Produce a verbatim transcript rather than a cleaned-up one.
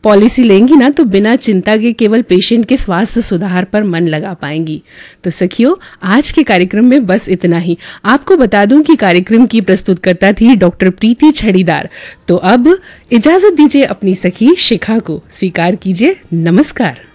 Policy लेंगी ना तो बिना चिंता के केवल पेशेंट के स्वास्थ्य सुधार पर मन लगा पाएंगी। तो सखियों, आज के कार्यक्रम में बस इतना ही। आपको बता दूं कि कार्यक्रम की प्रस्तुतकर्ता थी डॉक्टर प्रीति छड़ीदार। तो अब इजाजत दीजिए अपनी सखी शिखा को। स्वीकार कीजिए। नमस्कार।